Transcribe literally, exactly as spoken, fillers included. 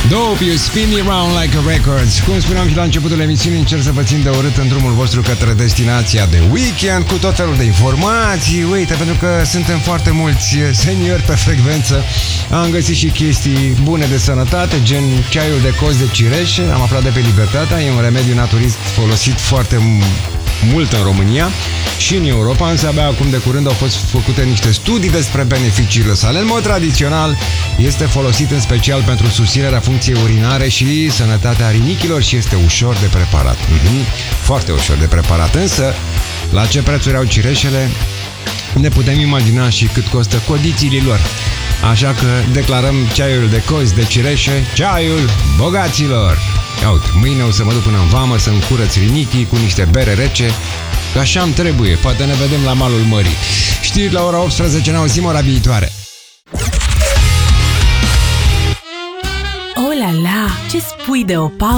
Dope, you spin me round like a records. Cum spuneam și la începutul emisiunii, încerc să vă țin de urât în drumul vostru către destinația de weekend cu tot felul de informații. Uite, pentru că suntem foarte mulți seniori pe frecvență, am găsit și chestii bune de sănătate, gen ceaiul de coz de cireșe. Am aflat de pe Libertatea, e un remediu naturist folosit foarte mult în România și în Europa, însă abia acum de curând au fost făcute niște studii despre beneficiile sale. În mod tradițional, este folosit în special pentru susținerea funcției urinare și sănătatea rinichilor și este ușor de preparat. Mm-hmm. Foarte ușor de preparat, însă la ce prețuri au cireșele ne putem imagina și cât costă condițiile lor. Așa că declarăm ceaiul de cozi de cireșe, ceaiul bogaților. Ia uite, mâine o să mă duc până în vamă să-mi curăț rinichii cu niște bere rece, că așa-mi trebuie, poate ne vedem la malul mării. Știri la ora optsprezece, ne auzim ora viitoare. Oh la la, ce spui de o